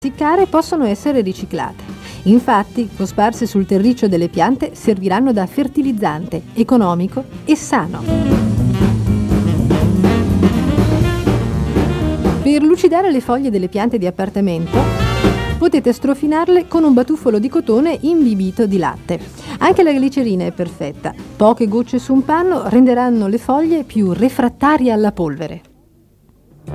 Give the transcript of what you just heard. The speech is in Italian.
Essiccare possono essere riciclate. Infatti, cosparse sul terriccio delle piante serviranno da fertilizzante economico e sano. Per lucidare le foglie delle piante di appartamento, potete strofinarle con un batuffolo di cotone imbibito di latte. Anche la glicerina è perfetta. Poche gocce su un panno renderanno le foglie più refrattarie alla polvere.